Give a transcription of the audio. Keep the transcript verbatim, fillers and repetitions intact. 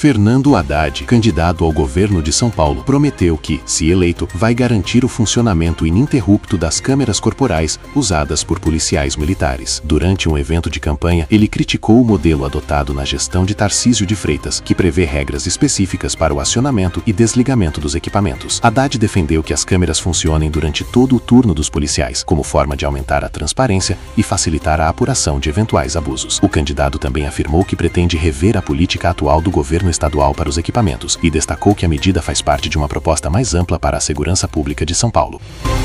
Fernando Haddad, candidato ao governo de São Paulo, prometeu que, se eleito, vai garantir o funcionamento ininterrupto das câmeras corporais usadas por policiais militares. Durante um evento de campanha, ele criticou o modelo adotado na gestão de Tarcísio de Freitas, que prevê regras específicas para o acionamento e desligamento dos equipamentos. Haddad defendeu que as câmeras funcionem durante todo o turno dos policiais, como forma de aumentar a transparência e facilitar a apuração de eventuais abusos. O candidato também afirmou que pretende rever a política atual do governo estadual para os equipamentos e destacou que a medida faz parte de uma proposta mais ampla para a segurança pública de São Paulo.